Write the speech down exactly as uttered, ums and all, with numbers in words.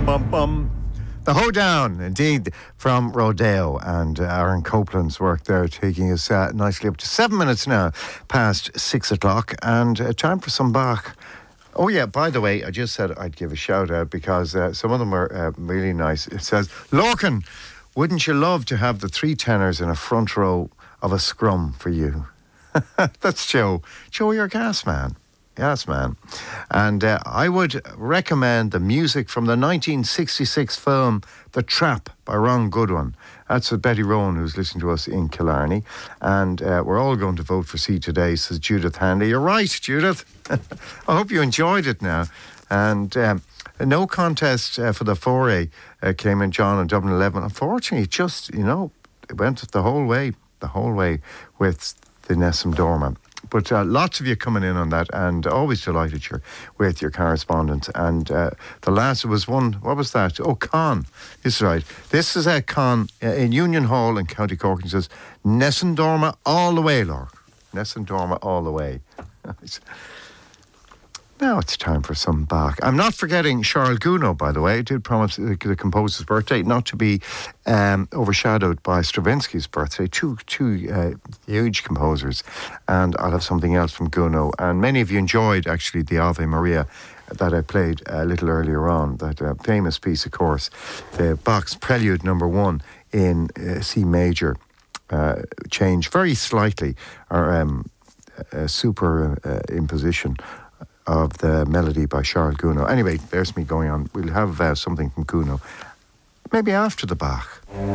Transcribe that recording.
bum, bum, bum. The Hoedown, indeed, from Rodeo, and uh, Aaron Copeland's work there, taking us uh, nicely up to seven minutes now past six o'clock, and uh, time for some Bach. Oh yeah, by the way, I just said I'd give a shout out because uh, some of them are uh, really nice. It says, Lorcan, wouldn't you love to have the three tenors in a front row of a scrum for you? That's Joe. Joe, you're a gas man. Yes, man. And uh, I would recommend the music from the nineteen sixty-six film The Trap by Ron Goodwin. That's with Betty Rowan, who's listening to us in Killarney. And uh, we're all going to vote for C today, says Judith Hanley. You're right, Judith. I hope you enjoyed it now. And um, no contest uh, for the foray uh, came in, John, in Dublin eleven. Unfortunately, it just, you know, it went the whole way, the whole way with the Nessun Dorma. But uh, lots of you coming in on that, and always delighted you're with your correspondence. And uh, the last was one, what was that? Oh, Con. This is right. This is a Con uh, in Union Hall in County Cork, and says, Nessun Dorma all the way, Lord. Nessun Dorma all the way. Now it's time for some Bach. I'm not forgetting Charles Gounod, by the way. I did promise the, the composer's birthday not to be um, overshadowed by Stravinsky's birthday. Two two uh, huge composers. And I'll have something else from Gounod. And many of you enjoyed, actually, the Ave Maria that I played a little earlier on. That uh, famous piece, of course. The Bach's Prelude number one in uh, C major. Uh, changed very slightly, or um, a super uh, imposition of the melody by Charles Gounod. Anyway, there's me going on. We'll have uh, something from Gounod maybe after the Bach.